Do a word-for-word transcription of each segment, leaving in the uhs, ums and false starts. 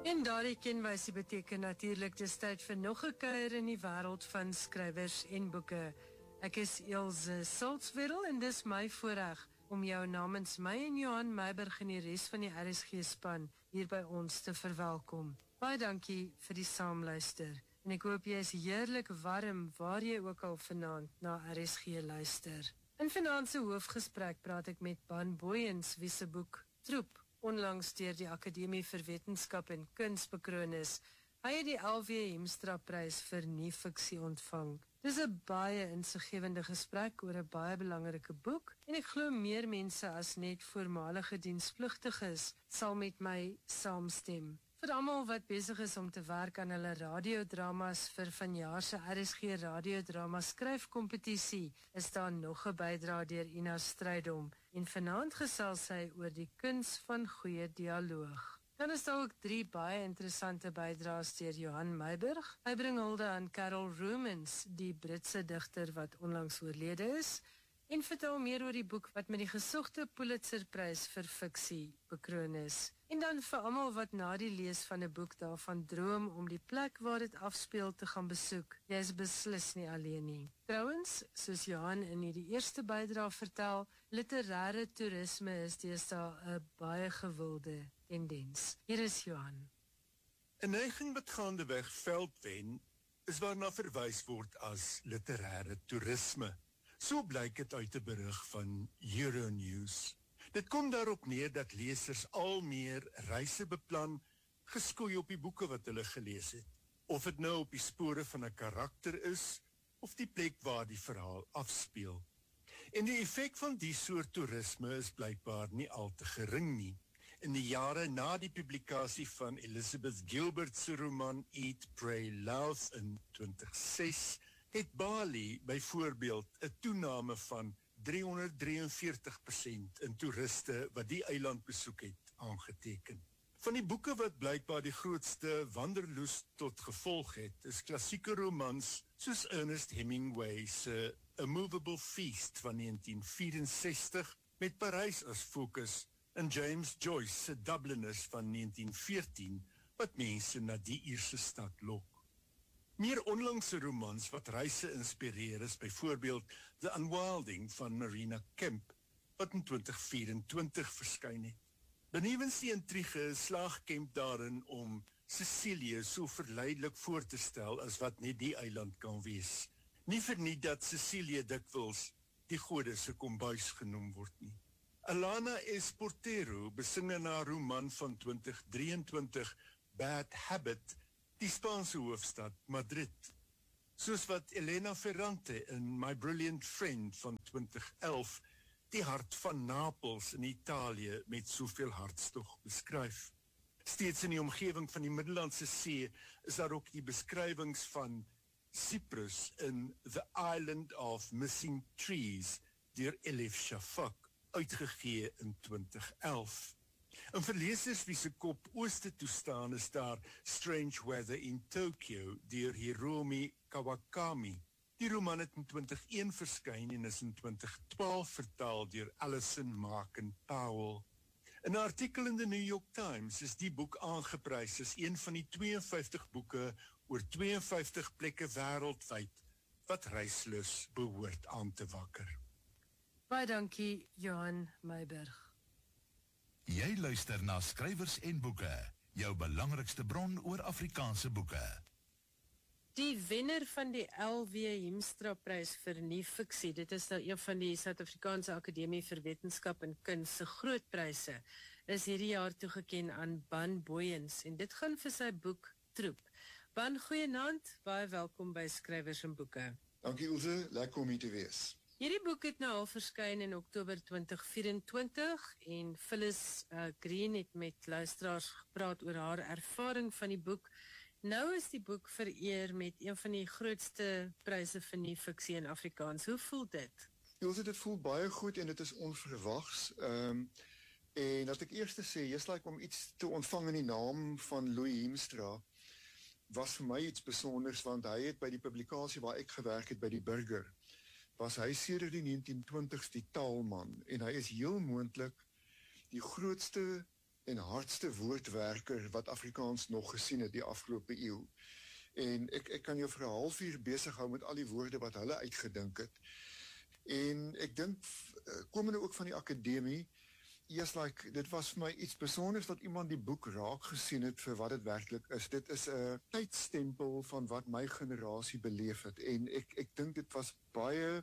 En daardie kenwysie beteken natuurlik dis tyd vir nog 'n kuier in die wêreld van skrywers en boeke. Ek is Elsje Salzwetel en dis my voorreg om jou namens my en Johan Meiburg en die res van die R S G span hier by ons te verwelkom. Baie dankie vir die saamluister en ek hoop jy is heerlik warm waar jy ook al vanaand na R S G luister. In vanaand se hoofgesprek praat ek met Ban Booyens wie se boek Troep onlangs deur die Akademie vir Wetenskap en Kuns bekroon is. Hy het die L W Hemstra Prys vir nie-fiksie ontvang. Dis 'n baie insiggewende gesprek oor 'n baie belangrike boek en ek glo meer mense as net voormalige dienspligtiges sal met my saamstem. Vir almal wat besig is om te werk aan hulle radiodramas vir vanjaar se R S G radiodrama skryfkompetisie, is daar nog 'n bydrae deur Ina Strydom en vanaand gesels sy oor die kuns van goeie dialoog. Dan is daar ook drie baie interessante bydraes deur Johan Meiburg. Hy bring hulde aan Carol Roomans, die Britse digter wat onlangs oorlede is, en vertel meer oor die boek wat met die gesogte Pulitzerprys vir fiksie bekroon is. En dan vir almal wat na die lees van 'n boek daarvan droom om die plek waar dit afspeel te gaan besoek, jy is beslis nie alleen nie. Trouwens, soos Johan in die eerste bydrae vertel, literêre toerisme is deesdae 'n baie gewilde tendens. Hier is Johan. 'n neiging wat gaandeweg veld wen, is waarna verwys word as literêre toerisme. So blyk dit uit 'n berig van Euronews. Dit kom daarop neer dat lesers al meer reise beplan, geskoei op die boeke wat hulle gelees het. Of dit nou op die spore van 'n karakter is, of die plek waar die verhaal afspeel. En die effek van die soort toerisme is blykbaar nie al te gering nie. In die jare na die publikasie van Elizabeth Gilbert se roman Eat, Pray, Love in twintig ses, het Bali byvoorbeeld 'n toename van driehonderddrieënveertig persent in toeriste wat die eiland besoek het aangeteken. Van die boeke wat blykbaar die grootste wanderloos tot gevolg het, is klassieke romans soos Ernest Hemingway se A Movable Feast van negentien vyf-en-sestig met Parys as fokus, en James Joyce se Dubliners van negentien veertien wat mense na die Ierse stad lok. Meer onlangse romans wat reise inspireer is byvoorbeeld The Unwilding van Marina Kemp, wat in twintig vyf-en-twintig verskyn het. Benewens die intrige slaag Kemp daarin om Sicilië so verleidelik voor te stel as wat net die eiland kan wees. Nie verniet dat Sicilië dikwels die gode se kombuis genoem word nie. Alana Esportero besing in haar roman van twintig drieëntwintig Bad Habit die Spaanse hoofstad Madrid. Soos wat Elena Ferrante in My Brilliant Friend van twintig elf die hart van Napels in Italië met soveel hartstog beskryf. Steeds in die omgewing van die Middellandse See is daar ook die beskrywings van Cyprus in The Island of Missing Trees deur Elif Shafak, uitgegee in twintig elf. En vir lesers wie se kop ooste toestaan is daar Strange Weather in Tokyo deur Hiromi Kawakami. Die roman het in twintig een verskyn en is in twintig twaalf vertaal deur Alison Marken Powell. In 'n artikel in the New York Times is die boek aangeprys as een van die tweeënvyftig boeke oor tweeënvyftig plekke wêreldwyd wat reislus behoort aan te wakker. Baie dankie, Johan Meiburg. Jy luister na Skrywers en Boeke, jou belangrikste bron oor Afrikaanse boeke. Die wenner van die L W Hemstra Prys vir nie-fiksie, dit is nou een van die Suid-Afrikaanse Akademie vir Wetenskap en Kuns se groot pryse, is hierdie jaar toegeken aan Ban Booyens en dit gaan vir sy boek Troep. Ban, goeienaand, baie welkom by Skrywers en Boeke. Dankie Elsje, lekker om hier te wees. Hierdie boek het nou al verskyn in Oktober twintig vyf-en-twintig en Phyllis uh, Green het met luisteraars gepraat oor haar ervaring van die boek. Nou is die boek vereer met een van die grootste pryse vir nie-fiksie in Afrikaans. Hoe voel dit? Elsje, dit voel baie goed en dit is onverwags. Um, en dat ek eers te sê, just like om iets te ontvang in die naam van Louis Hemstra, was vir my iets besonders, want hy het by die publikasie waar ek gewerk het by die Burger, was hy sedert die negentien twintigs die taalman, en hy is heel moontlik die grootste en hardste woordwerker wat Afrikaans nog gesien het die afgelope eeu. En ek, ek kan jou vir 'n halfuur besig hou met al die woorde wat hulle uitgedink het. En ek dink, komende ook van die akademie, yes, like, dit was vir my iets besonders dat iemand die boek raak gesien het vir wat dit werklik is. Dit is 'n tydstempel van wat my generasie beleef het. En ek, ek dink dit was baie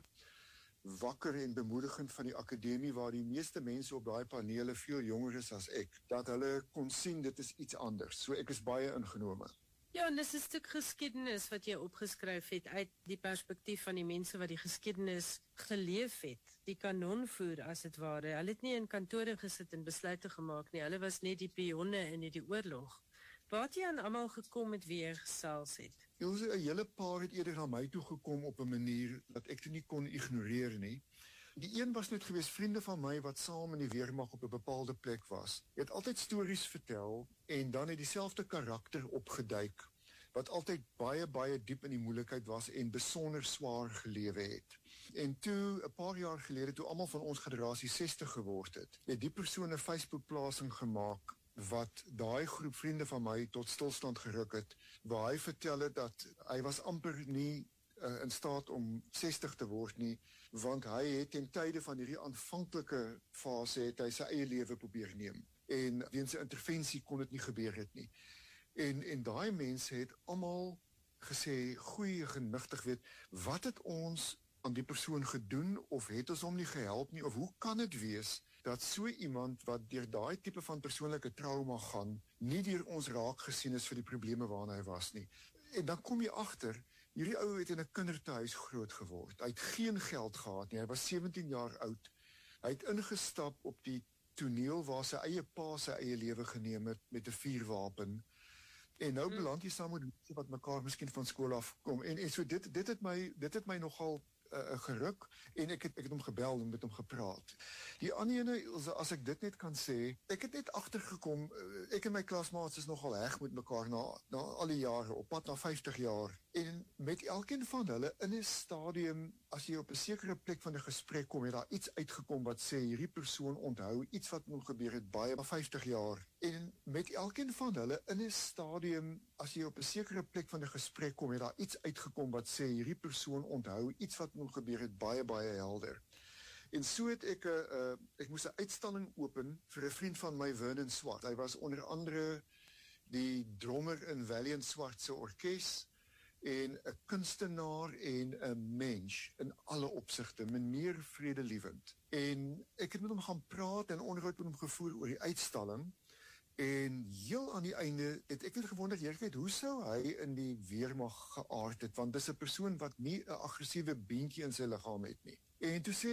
wakker en bemoedigend van die akademie, waar die meeste mense op daai panele veel jonger is as ek, dat hulle kon sien dit is iets anders. So ek is baie ingenome. Ja, en dis 'n stuk geskiedenis wat jy opgeskryf het uit die perspektief van die mense wat die geskiedenis geleef het, die kanonvoer as dit ware. Hulle het nie in kantore gesit en besluite gemaak nie, hulle was net die pionne in die oorlog. Waar het jy aan almal gekom met wie jy gesels het? Ilse, 'n hele paar het eerder na my toe gekom op 'n manier dat ek dit nie kon ignoreer nie. Die een was net gewees vriende van my wat saam in die weermag op 'n bepaalde plek was. Hy het altyd stories vertel en dan het dieselfde karakter opgeduik wat altyd baie baie diep in die moeilikheid was en besonder swaar gelewe het. En toe 'n paar jaar gelede toe almal van ons generasie sestig geword het, het die persoon 'n Facebook-plasing gemaak wat daai groep vriende van my tot stilstand geruk het, waar hy vertel het dat hy was amper nie uh, in staat om sestig te word nie, want hy het ten tye van hierdie aanvanklike fase het hy sy eie lewe probeer neem. En weens 'n intervensie kon dit nie gebeur het nie. En, en daai mense het almal gesê, goeie genigtig weet, wat het ons aan die persoon gedoen, of het ons hom nie gehelp nie, of hoe kan het wees, dat so iemand wat deur daai tipe van persoonlike trauma gaan, nie deur ons raak gesien is vir die probleme waarna hy was nie. En dan kom jy agter, hierdie ou het in 'n kindertuis groot geword, hy het geen geld gehad nie, hy was sewentien jaar oud, hy het ingestap op die toneel waar sy eie pa sy eie lewe geneem het met 'n vuurwapen, en nou beland jy saam met mense wat mekaar miskien van skool af kom, en, en so dit, dit het my, dit het my nogal uh, geruk, en ek het, ek het hom gebel en met hom gepraat. Die ander ene, as ek dit net kan sê, ek het net agtergekom, ek en my klasmaats is nogal heg met mekaar na, na al die jare, op pad na vyftig jaar, en met elkeen van hulle in 'n stadium, as jy op 'n sekere plek van 'n gesprek kom, het daar iets uitgekom wat sê, hierdie persoon onthou iets wat moet gebeur het baie na vyftig jaar, en met elkeen van hulle in 'n stadium, as jy op 'n sekere plek van 'n gesprek kom, het daar iets uitgekom wat sê, hierdie persoon onthou iets wat moet gebeur het baie, baie helder. En so het ek, uh, uh, ek moes 'n uitstalling open vir 'n vriend van my, Vernon Swart. Hy was onder andere die drummer in Valiant Swart se orkes, en 'n kunstenaar en 'n mens in alle opsigte, meneer vredelievend. En ek het met hom gaan praat en onderhoud met hom gevoer oor die uitstalling, en heel aan die einde het ek net gewonder, Heerheid, hoe sou hy in die weermag geaard het, want dis 'n persoon wat nie 'n aggressiewe beentjie in sy liggaam het nie. En toe sê